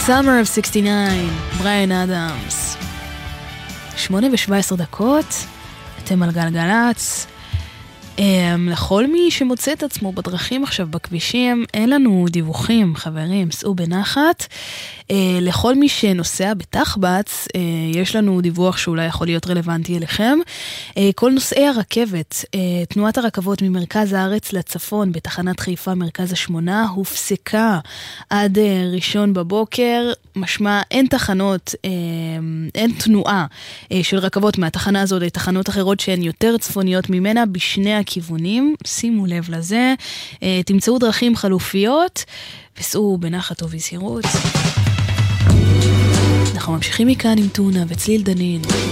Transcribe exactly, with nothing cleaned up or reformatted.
Summer of שישים ותשע, בריין אדמס. שמונה ושבע עשרה דקות, אתם על גלגלץ. לכל מי שמוצא את עצמו בדרכים עכשיו בכבישים, אין לנו דיווחים, חברים, סעו בנחת. לכל מי שנוסע בתחבץ, יש לנו דיווח שאולי יכול להיות רלוונטי אליכם. כל נוסעי הרכבת, תנועת הרכבות ממרכז הארץ לצפון, בתחנת חיפה מרכז השמונה, הופסקה עד ראשון בבוקר. משמע, אין תחנות, אין תנועה של רכבות מהתחנה הזאת לתחנות אחרות שהן יותר צפוניות ממנה בשני הכיוונים. שימו לב לזה, תמצאו דרכים חלופיות וסעו בנחת ובזהירות. אנחנו ממשיכים מכאן עם טונה וצליל דנין.